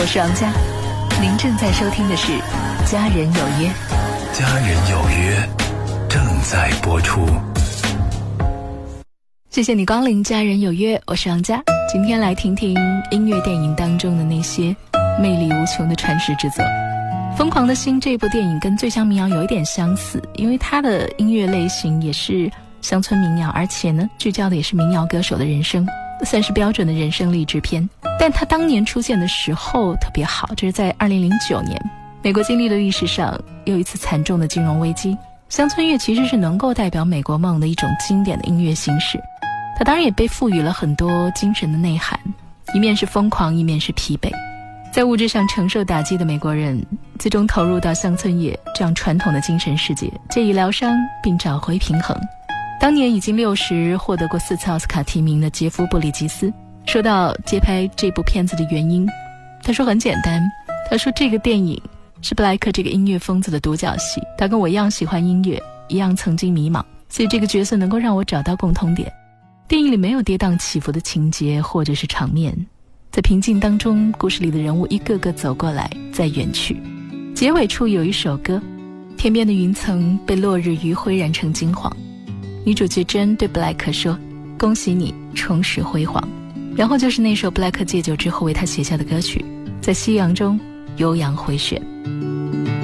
我是王佳，您正在收听的是《家人有约》。 家人有约正在播出。 谢谢你光临《家人有约》，我是王佳。今天来听听音乐电影当中的那些魅力无穷的传世之作。《疯狂的心》这部电影跟《醉乡民谣》有一点相似，因为它的音乐类型也是乡村民谣，而且呢聚焦的也是民谣歌手的人生，算是标准的人生励志片。但它当年出现的时候特别好，这是在2009年，美国经历了历史上又一次惨重的金融危机。乡村乐其实是能够代表美国梦的一种经典的音乐形式，它当然也被赋予了很多精神的内涵，一面是疯狂，一面是疲惫。在物质上承受打击的美国人最终投入到乡村乐这样传统的精神世界，借以疗伤并找回平衡。当年已经60，获得过4次奥斯卡提名的杰夫·布里吉斯说到接拍这部片子的原因，他说很简单，他说这个电影是布莱克这个音乐疯子的独角戏，他跟我一样喜欢音乐，一样曾经迷茫，所以这个角色能够让我找到共同点。电影里没有跌宕起伏的情节或者是场面，在平静当中，故事里的人物一个个走过来再远去。结尾处有一首歌，天边的云层被落日余晖染成金黄，女主角珍对布莱克说，恭喜你重拾辉煌。然后就是那首布莱克戒酒之后为他写下的歌曲，在夕阳中悠扬回旋。